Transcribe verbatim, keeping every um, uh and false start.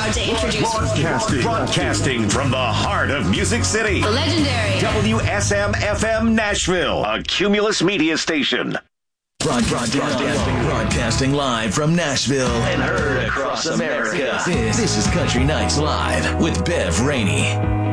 proud to introduce Broadcasting. Broadcasting from the heart of Music City. the legendary W S M F M Nashville, a Cumulus media station. Broadcasting, broadcasting live from Nashville and heard across America. This, this is Country Nights Live with Bev Rainey.